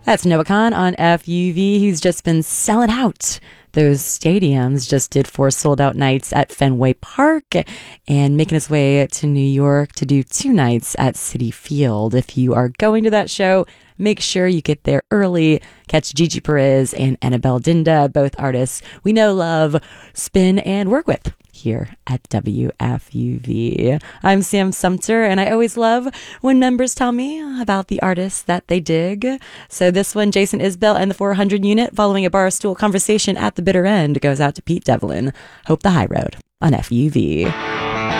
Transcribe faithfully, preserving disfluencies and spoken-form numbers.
That's Noah Khan on F U V. He's just been selling out those stadiums. Just did four sold out nights at Fenway Park and making his way to New York to do two nights at Citi Field. If you are going to that show, make sure you get there early. Catch Gigi Perez and Annabelle Dinda, both artists we know, love, spin, and work with here at W F U V. I'm Sam Sumter, and I always love when members tell me about the artists that they dig. So this one, Jason Isbell and the four hundred unit, following a barstool conversation at the bitter end, goes out to Pete Devlin. Hope the high road on F U V.